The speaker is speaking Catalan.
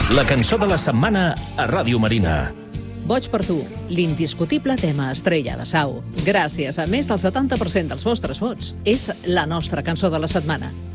La cançó de la setmana a Ràdio Marina. Boig per tu, l'indiscutible tema estrella de Sau. Gràcies a més del 70% dels vostres vots, és la nostra cançó de la setmana.